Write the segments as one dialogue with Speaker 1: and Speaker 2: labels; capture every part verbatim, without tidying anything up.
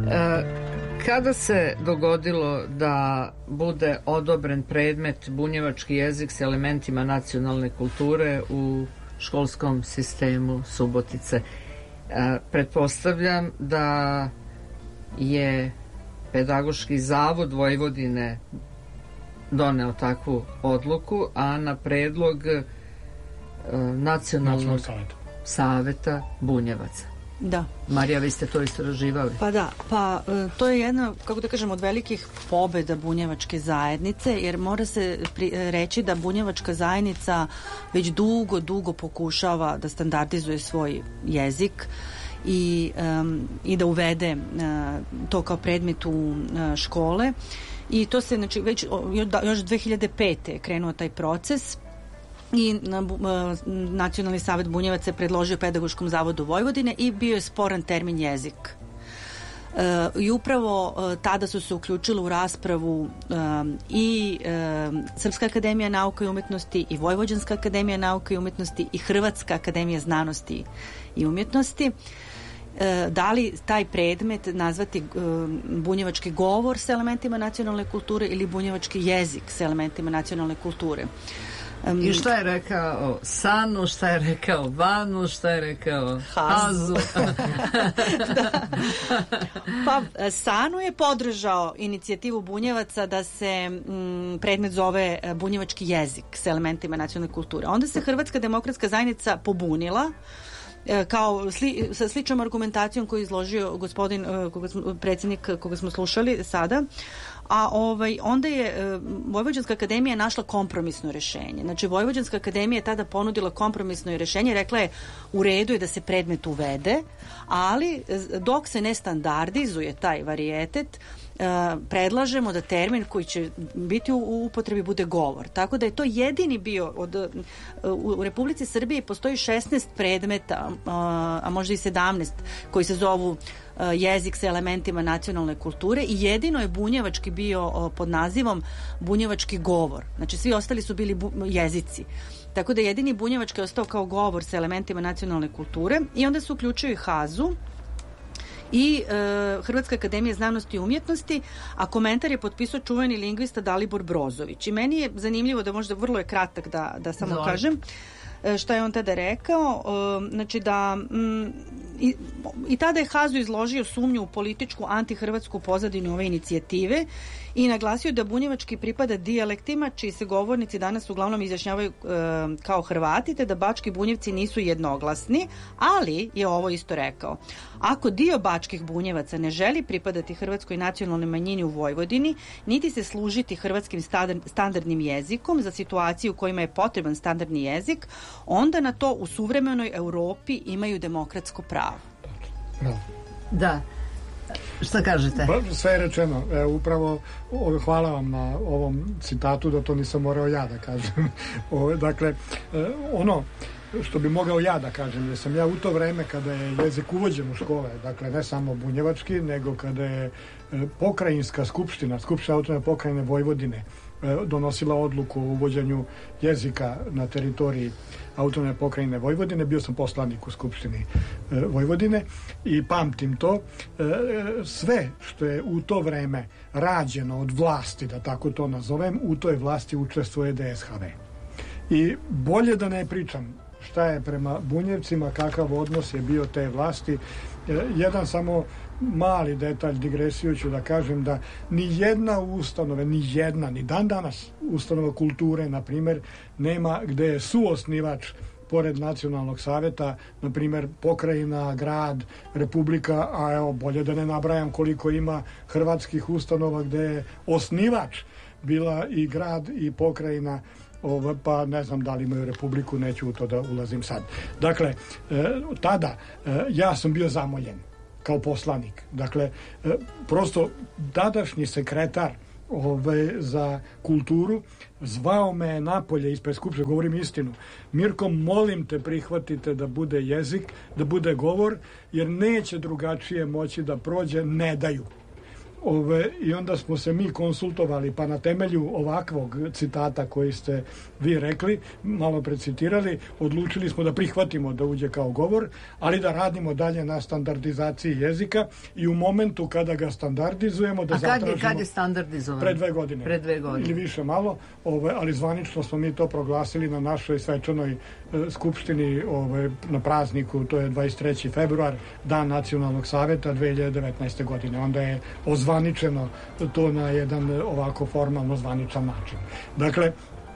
Speaker 1: Kada se dogodilo da bude odobren predmet bunjevački jezik s elementima nacionalne kulture u školskom sistemu Subotice? Pretpostavljam da je Pedagoški zavod Vojvodine doneo takvu odluku, a na predlog Nacionalnog saveta Bunjevaca.
Speaker 2: Da.
Speaker 1: Marija, vi ste to istraživali.
Speaker 2: Pa da, pa to je jedna, kako da kažem, od velikih pobeda bunjevačke zajednice, jer mora se pri, reći da bunjevačka zajednica već dugo, dugo pokušava da standardizuje svoj jezik i, um, i da uvede uh, to kao predmet u uh, škole. I to se, znači, već još dve hiljade pete je krenuo taj proces i na, uh, Nacionalni savet Bunjevaca je predložio Pedagoškom zavodu Vojvodine i bio je sporan termin jezik. Uh, I upravo uh, tada su se uključile u raspravu um, i uh, Srpska akademija nauka i umetnosti i Vojvođanska akademija nauka i umetnosti i Hrvatska akademija znanosti i umjetnosti. Da li taj predmet nazvati bunjevački govor sa elementima nacionalne kulture ili bunjevački jezik sa elementima nacionalne kulture.
Speaker 1: Um, I šta je rekao Sanu, šta je rekao Vanu, šta je rekao Hazu?
Speaker 2: Da. Pa Sanu je podržao inicijativu Bunjevaca da se m, predmet zove bunjevački jezik sa elementima nacionalne kulture. Onda se Hrvatska demokratska zajednica pobunila kao sli, sa sličnom argumentacijom koju je izložio gospodin koga smo, predsjednik koga smo slušali sada, a ovaj, onda je Vojvođanska akademija našla kompromisno rešenje. Znači Vojvođanska akademija je tada ponudila kompromisno rešenje, rekla je u redu je da se predmet uvede, ali dok se ne standardizuje taj varijetet, predlažemo da termin koji će biti u upotrebi bude govor. Tako da je to jedini bio od, u Republici Srbiji postoji šesnaest predmeta, a možda i sedamnaest koji se zovu jezik sa elementima nacionalne kulture i jedino je bunjevački bio pod nazivom bunjevački govor. Znači svi ostali su bili bu- jezici. Tako da jedini bunjevački je ostao kao govor sa elementima nacionalne kulture i onda se uključio i Hazu i e, Hrvatska akademija znanosti i umjetnosti, a komentar je potpisao čuveni lingvista Dalibor Brozović. I meni je zanimljivo da možda vrlo je kratak da, da samo Zor. kažem šta je on tada rekao, znači da m, i, i tada je Hazu izložio sumnju u političku antihrvatsku pozadinu ove inicijative i naglasio da bunjevački pripada dijalektima čiji se govornici danas uglavnom izjašnjavaju e, kao Hrvati, te da bački bunjevci nisu jednoglasni, ali je ovo isto rekao. Ako dio bačkih bunjevaca ne želi pripadati hrvatskoj nacionalnoj manjini u Vojvodini, niti se služiti hrvatskim standardnim jezikom za situaciju u kojima je potreban standardni jezik, onda na to u suvremenoj Europi imaju demokratsko pravo.
Speaker 3: No.
Speaker 1: Da. Šta kažete?
Speaker 3: Ba, sve je rečeno. E, upravo o, hvala vam na ovom citatu, da to nisam morao ja da kažem. o, dakle, e, ono što bi mogao ja da kažem, jer sam ja u to vreme kada je jezik uvođen u škole, dakle ne samo bunjevački, nego kada je e, pokrajinska skupština, skupština autonomne pokrajine Vojvodine e, donosila odluku o uvođenju jezika na teritoriji autonomne pokrajine Vojvodine, bio sam poslanik u Skupštini e, Vojvodine i pamtim to. E, sve što je u to vreme rađeno od vlasti, da tako to nazovem, u toj vlasti učestvuje D S H V. I bolje da ne pričam šta je prema Bunjevcima, kakav odnos je bio te vlasti. E, jedan samo mali detalj, digresiju ću da kažem da ni jedna ustanove, ni jedna, ni dan danas ustanova kulture, na primjer, nema gde je suosnivač pored Nacionalnog saveta, na primjer, pokrajina, grad, republika, a evo, bolje da ne nabrajam koliko ima hrvatskih ustanova gde je osnivač bila i grad i pokrajina, Ovo, pa ne znam da li imaju republiku, neću u to da ulazim sad. Dakle, e, tada e, ja sam bio zamoljen kao poslanik. Dakle, e, prosto tadašnji sekretar ove, za kulturu zvao me napolje ispred skupštine, govorim istinu. Mirko, molim te, prihvatite da bude jezik, da bude govor, jer neće drugačije moći da prođe, ne daju. ove, i onda smo se mi konsultovali, pa na temelju ovakvog citata koji ste vi rekli, malo precitirali, odlučili smo da prihvatimo da uđe kao govor, ali da radimo dalje na standardizaciji jezika i u momentu kada ga standardizujemo da zatražimo...
Speaker 1: A kad je, kad je standardizovan?
Speaker 3: Pre dve godine.
Speaker 1: Pre dve godine.
Speaker 3: Ili više malo, ove, ali zvanično smo mi to proglasili na našoj svečanoj e, skupštini ove, na prazniku, to je dvadeset treći februar, Dan Nacionalnog saveta dve hiljade devetnaeste. godine. Onda je ozvaničeno to na jedan ovako formalno zvaničan način. Dakle,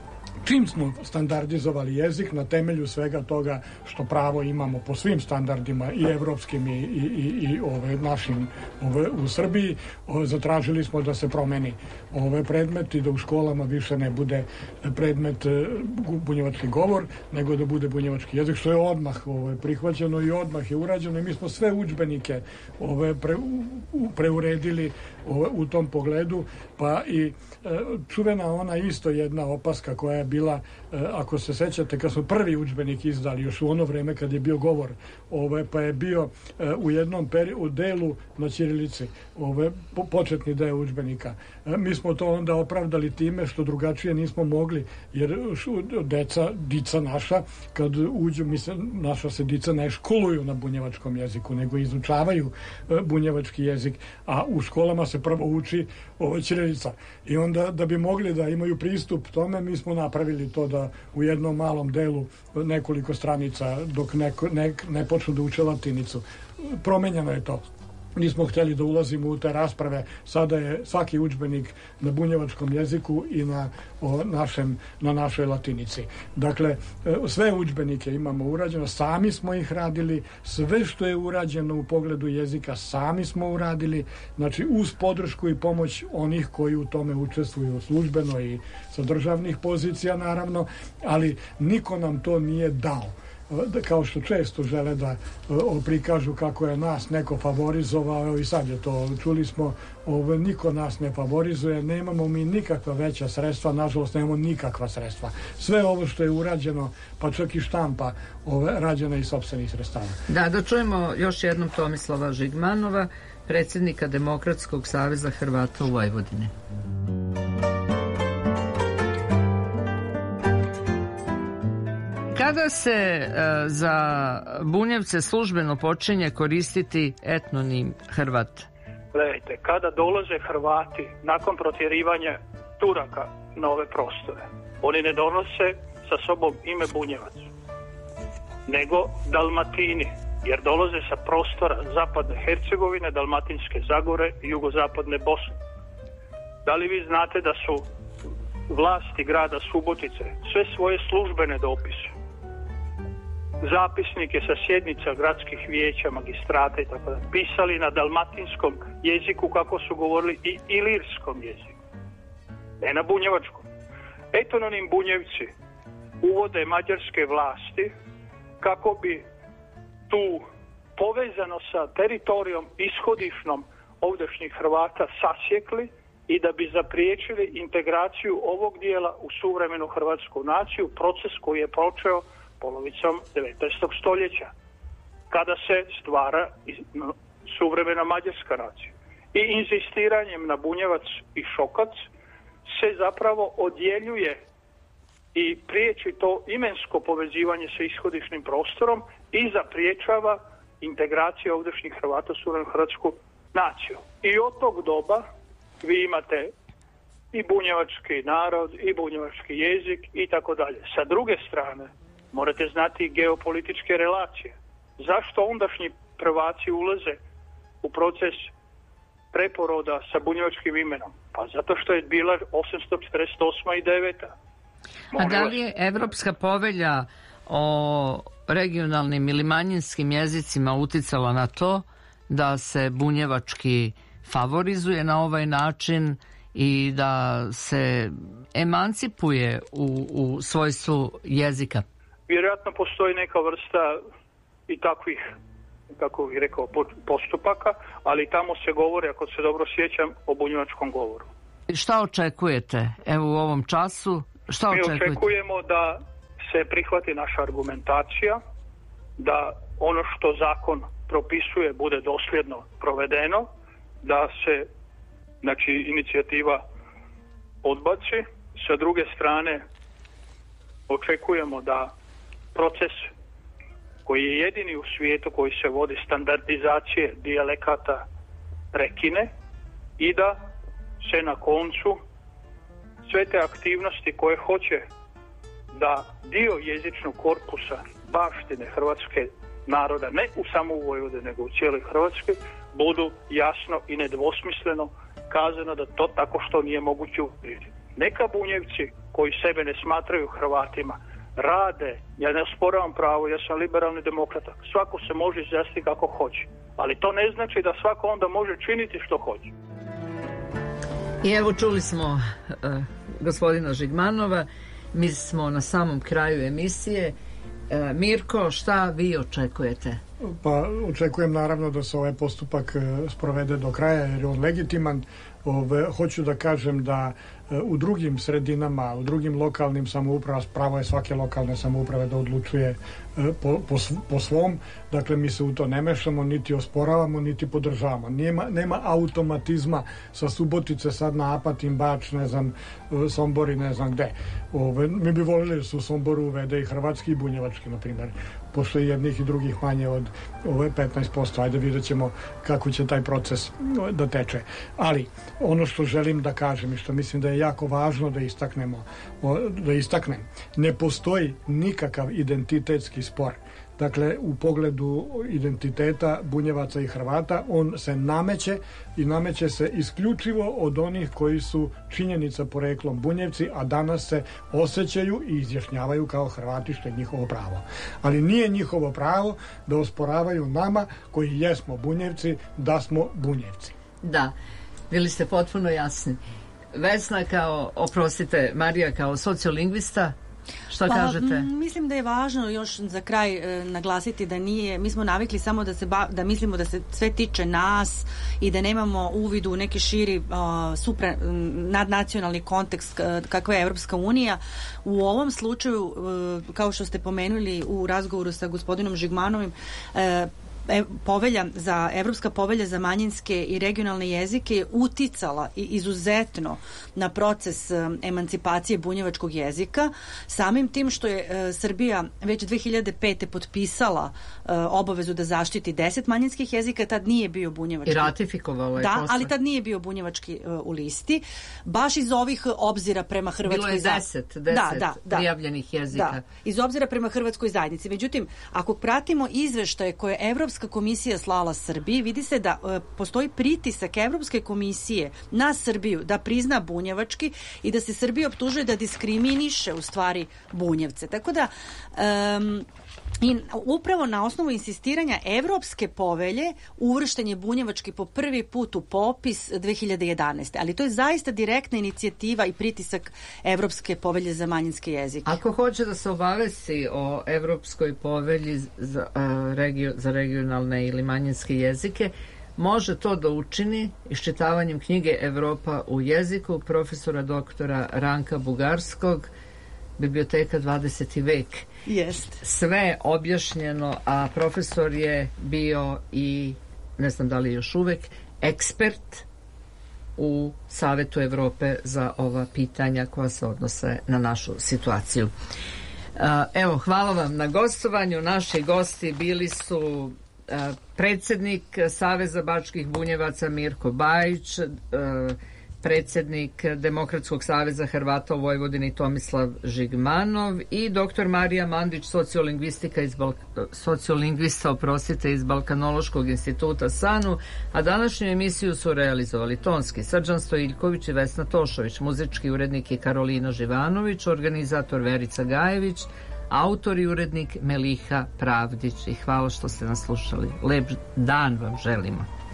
Speaker 3: čim smo standardizovali jezik na temelju svega toga što pravo imamo po svim standardima i evropskim i, i, i, i ove našim ove, u Srbiji, ove, zatražili smo da se promeni ove predmet i da u školama više ne bude predmet bunjevački govor, nego da bude bunjevački jezik, što je odmah ove, prihvaćeno i odmah je urađeno i mi smo sve udžbenike ove, pre, u, preuredili ove, u tom pogledu, pa i e, čuvena ona isto jedna opaska koja je bila, ako se sećate, kad smo prvi udžbenik izdali, još u ono vreme kad je bio govor, ove, pa je bio u jednom periodu delu na ćirilici, ove, početni deo udžbenika. Mi smo to onda opravdali time što drugačije nismo mogli, jer deca, dica naša, kad uđu, mi se, naša se dica ne školuju na bunjevačkom jeziku, nego izučavaju bunjevački jezik, a u školama se prvo uči ovo ćirilica. I onda da bi mogli da imaju pristup tome, mi smo napravili to da u jednom malom delu nekoliko stranica dok ne, ne, ne počnu da uče latinicu. Promenjeno je to. Nismo htjeli da ulazimo u te rasprave. Sada je svaki udžbenik na bunjevačkom jeziku i na, o, našem, na našoj latinici. Dakle, sve udžbenike imamo urađeno, sami smo ih radili, sve što je urađeno u pogledu jezika sami smo uradili, znači uz podršku i pomoć onih koji u tome učestvuju službeno i sa državnih pozicija naravno, ali niko nam to nije dao. Kao što često žele da o, prikažu kako je nas neko favorizovao i sad je to, čuli smo, ove, niko nas ne favorizuje, nemamo mi nikakva veća sredstva, nažalost nemamo nikakva sredstva. Sve ovo što je urađeno, pa čak i štampa, ove, rađena iz sopstvenih sredstava.
Speaker 1: Da, da čujemo još jednom Tomislava Žigmanova, predsjednika Demokratskog saveza Hrvata u Vojvodini. Kada se e, za Bunjevce službeno počinje koristiti etnonim Hrvat?
Speaker 4: Gledajte, kada dolaze Hrvati nakon protjerivanja Turaka na ove prostore, oni ne donose sa sobom ime Bunjevac, nego Dalmatini, jer dolaze sa prostora zapadne Hercegovine, Dalmatinske Zagore i jugozapadne Bosne. Da li vi znate da su vlasti grada Subotice sve svoje službene dopise, zapisnike sa sjednica gradskih vijeća, magistrata i tako da, pisali na dalmatinskom jeziku kako su govorili i ilirskom jeziku, ne na bunjevačkom. Etnonim Bunjevci uvode mađarske vlasti kako bi tu povezano sa teritorijom ishodišnom ovdašnjih Hrvata sasjekli i da bi zapriječili integraciju ovog dijela u suvremenu hrvatsku naciju, proces koji je počeo polovicom devetnaestog stoljeća, kada se stvara suvremena mađarska nacija. I inzistiranjem na Bunjevac i Šokac se zapravo odjeljuje i priječi to imensko povezivanje sa ishodišnim prostorom i zapriječava integracija ovdašnjih Hrvata u suvremenu hrvatsku naciju. I od tog doba vi imate i bunjevački narod, i bunjevački jezik i tako dalje. Sa druge strane, morate znati geopolitičke relacije. Zašto ondašnji prvaci ulaze u proces preporoda sa bunjevačkim imenom? Pa zato što je bila osamsto četrdeset osma i deveta.
Speaker 1: A da li je Evropska povelja o regionalnim ili manjinskim jezicima uticala na to da se bunjevački favorizuje na ovaj način i da se emancipuje u, u svojstvu jezika?
Speaker 4: Vjerojatno postoji neka vrsta i takvih, kako bih rekao, postupaka, ali tamo se govori, ako se dobro sjećam, o bunjevačkom govoru.
Speaker 1: Šta očekujete, evo u ovom času? Šta
Speaker 4: Mi
Speaker 1: očekujete?
Speaker 4: očekujemo da se prihvati naša argumentacija, da ono što zakon propisuje bude dosljedno provedeno, da se znači inicijativa odbaci. Sa druge strane očekujemo da proces koji je jedini u svijetu koji se vodi standardizacije dijalekata prekine i da se na koncu sve te aktivnosti koje hoće da dio jezičnog korpusa baštine hrvatske naroda, ne u samo u Vojvodini, nego u cijeloj Hrvatskoj, budu jasno i nedvosmisleno kazano da to tako što nije moguće učiniti. Neka Bunjevci koji sebe ne smatraju Hrvatima rade, ja ne osporavam pravo, ja sam liberalni demokrata, svako se može izjasniti kako hoće, ali to ne znači da svako onda može činiti što hoće.
Speaker 1: I evo čuli smo uh, gospodina Žigmanova, mi smo na samom kraju emisije. uh, Mirko, šta vi očekujete?
Speaker 3: Pa očekujem naravno da se ovaj postupak uh, sprovede do kraja jer je on legitiman. Ove, hoću da kažem da e, u drugim sredinama, u drugim lokalnim samoupravama, pravo je svake lokalne samouprave da odlučuje e, po, po, po svom, dakle mi se u to ne mešamo, niti osporavamo, niti podržavamo. Nema, nema automatizma sa Subotice sad na Apatin, Bač, ne znam, Sombor i ne znam gde. Ove, mi bi voljeli da se u Somboru uvede i hrvatski i bunjevački, na primjer. Postoji jednih i drugih manje od ove petnaest posto. Ajde vidjet ćemo kako će taj proces da teče. Ali ono što želim da kažem i što mislim da je jako važno da istaknemo, da istaknem, ne postoji nikakav identitetski spor. Dakle, u pogledu identiteta Bunjevaca i Hrvata, on se nameće i nameće se isključivo od onih koji su činjenica poreklom Bunjevci, a danas se osjećaju i izjašnjavaju kao Hrvati, što je njihovo pravo. Ali nije njihovo pravo da osporavaju nama, koji jesmo Bunjevci, da smo Bunjevci.
Speaker 1: Da, bili ste potpuno jasni. Vesna kao, oprostite, Marija kao sociolingvista, šta
Speaker 2: pa,
Speaker 1: kažete?
Speaker 2: M, mislim da je važno još za kraj e, naglasiti da nije, mi smo navikli samo da se ba, da mislimo da se sve tiče nas i da nemamo uvid u neki širi uh, supra, nadnacionalni kontekst kakva je Evropska unija. U ovom slučaju, uh, kao što ste pomenuli u razgovoru sa gospodinom Žigmanovim, uh, E, povelja za, Evropska povelja za manjinske i regionalne jezike je uticala i izuzetno na proces um, emancipacije bunjevačkog jezika, samim tim što je uh, Srbija već dve hiljade pete potpisala uh, obavezu da zaštiti deset manjinskih jezika, tad nije bio bunjevački.
Speaker 1: I ratifikovala je
Speaker 2: Da,
Speaker 1: posle.
Speaker 2: ali tad nije bio bunjevački uh, u listi. Baš iz ovih obzira prema Hrvatskoj
Speaker 1: zajednici. Bilo je deset, deset da, da, prijavljenih jezika.
Speaker 2: Da, iz obzira prema Hrvatskoj zajednici. Međutim, ako pratimo izveštaje koje Evropska komisija slala Srbiji, vidi se da e, postoji pritisak Evropske komisije na Srbiju da prizna bunjevački i da se Srbija optužuje da diskriminiše u stvari Bunjevce. Tako da um, i upravo na osnovu insistiranja Evropske povelje uvršten je bunjevački po prvi put u popis dve hiljade jedanaeste. Ali to je zaista direktna inicijativa i pritisak Evropske povelje za manjinske jezike.
Speaker 1: Ako hoće da se obavesti o Evropskoj povelji za, a, regio, za regionalne ili manjinske jezike, može to da učini iščitavanjem knjige Evropa u jeziku profesora doktora Ranka Bugarskog, Biblioteka dvadeseti vek.
Speaker 2: Jest.
Speaker 1: Sve objašnjeno, a profesor je bio i, ne znam da li još uvek, ekspert u Savetu Evrope za ova pitanja koja se odnose na našu situaciju. Evo, hvala vam na gostovanju. Naši gosti bili su predsjednik Saveza bačkih bunjevaca Mirko Bajić, predsjednik Demokratskog saveza Hrvata u Vojvodini Tomislav Žigmanov i doktor Marija Mandić, sociolingvistika iz Balk... sociolingvista, oprostite, iz Balkanološkog instituta SANU, a današnju emisiju su realizovali tonski Srđan Stojiljković i Vesna Tošović, muzički urednik je Karolina Živanović, organizator Verica Gajević, autor i urednik Meliha Pravdić. I hvala što ste nas slušali. Lep dan vam želimo.